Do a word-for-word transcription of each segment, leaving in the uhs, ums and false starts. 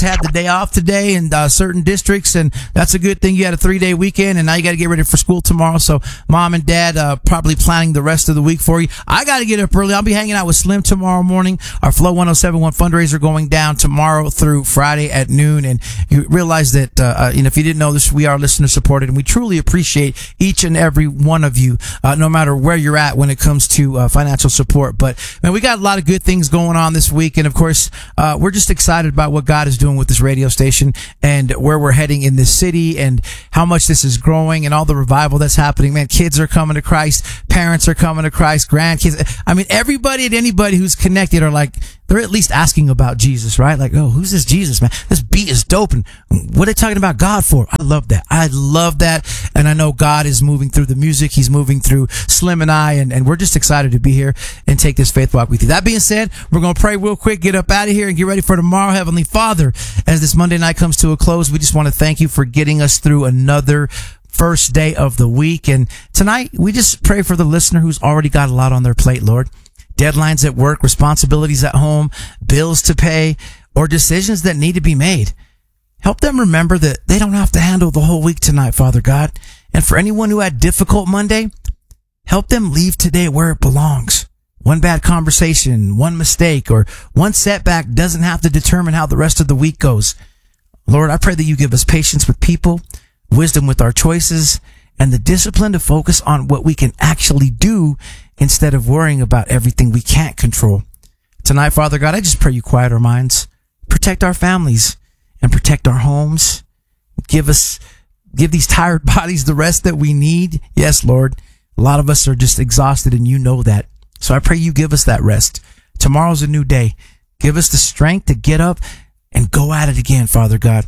had the day off today in uh, certain districts, and that's a good thing. You had a three-day weekend, and now you got to get ready for school tomorrow. So mom and dad uh, probably planning the rest of the week for you. I got to get up early. I'll be hanging out with Slim tomorrow morning. Our Flow one oh seven point one fundraiser going down tomorrow through Friday at noon, and you realize that uh, uh, you know, if you didn't know this, we are listener supported, and we truly appreciate each and every one of you, uh, no matter where you're at when it comes to uh, financial support. But man, we got a lot of good things going on this week, and of course, uh, we're just excited about what God is doing with this radio station and where we're heading in this city and how much this is growing and all the revival that's happening. Man, kids are coming to Christ, parents are coming to Christ, grandkids. I mean, everybody and anybody who's connected are like, they're at least asking about Jesus, right? Like, oh, who's this Jesus, man? This beat is dope. And what are they talking about God for? I love that. I love that. And I know God is moving through the music. He's moving through Slim and I, and, and we're just excited to be here and take this faith walk with you. That being said, we're going to pray real quick, get up out of here and get ready for tomorrow. Heavenly Father, as this Monday night comes to a close, we just want to thank you for getting us through another first day of the week. And tonight, we just pray for the listener who's already got a lot on their plate, Lord. Deadlines at work, responsibilities at home, bills to pay, or decisions that need to be made. Help them remember that they don't have to handle the whole week tonight, Father God. And for anyone who had difficult Monday, help them leave today where it belongs. One bad conversation, one mistake, or one setback doesn't have to determine how the rest of the week goes. Lord, I pray that you give us patience with people, wisdom with our choices, and the discipline to focus on what we can actually do instead of worrying about everything we can't control. Tonight, Father God, I just pray you quiet our minds, protect our families, and protect our homes. Give us, give these tired bodies the rest that we need. Yes, Lord, a lot of us are just exhausted, and you know that. So I pray you give us that rest. Tomorrow's a new day. Give us the strength to get up and go at it again, Father God.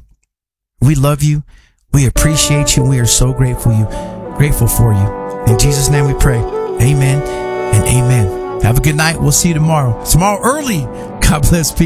We love you. We appreciate you, and we are so grateful you, grateful for you. In Jesus' name we pray. Amen and amen. Have a good night. We'll see you tomorrow. Tomorrow early. God bless people.